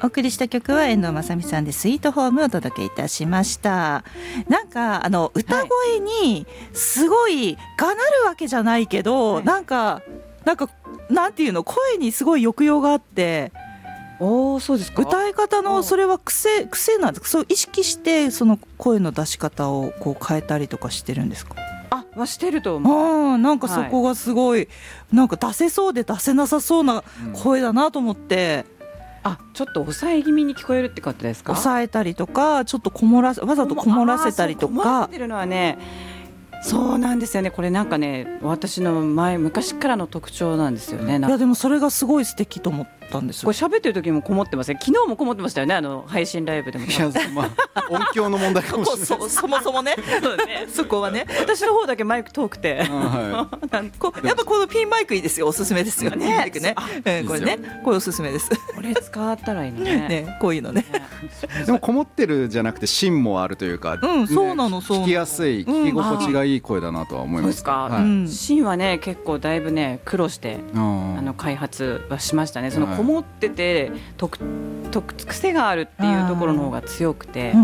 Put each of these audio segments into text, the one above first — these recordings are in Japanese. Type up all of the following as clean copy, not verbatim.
お送りした曲は遠藤雅美さんでスイートホームをお届けいたしました。なんか歌声にすごいがなるわけじゃないけど、なんかなんていうの、声にすごい抑揚があって、 そうですか。 歌い方のそれは癖なんですか？そう意識してその声の出し方をこう変えたりとかしてるんですか？ はしてると思う。 なんかそこがすごい、なんか出せそうで出せなさそうな声だなと思って、 ちょっと抑え気味に聞こえるってことですか？ 抑えたりとか、ちょっとわざとこもらせたりとか。 こもらせてるのはね、そうなんですよね。これなんかね、私の昔からの特徴なんですよね。 いやでもそれがすごい素敵と思ったんですよ。 これ喋ってる時もこもってますね。昨日もこもってましたよね、配信ライブでも。 いや、音響の問題かもしれないそもそもねそこはね、 私の方だけマイク遠くて、 やっぱこのピンマイクいいですよ。おすすめですよね。ピンマイクね、これね、これおすすめです。 これ使ったらいいのね。 こういうのね。 でもこもってるじゃなくて芯もあるというか、 そうなの、 聞きやすい、聞き心地がいい声だなとは思います。 そうですか。芯はね、結構だいぶね苦労して開発はしましたね。そのこもってて癖があるっていうところの方が強くて、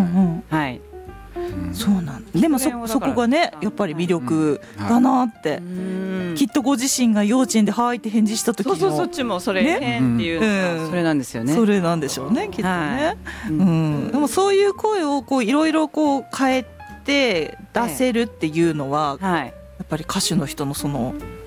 そうなんでもそこがね、やっぱり魅力だなって、きっとご自身が幼稚園ではいって返事した時の、 そっちもそれ変っていうのがそれなんですよね。 それなんでしょうね、きっとね。でもそういう声をこういろいろこう変えて出せるっていうのは、やっぱり歌手の人のその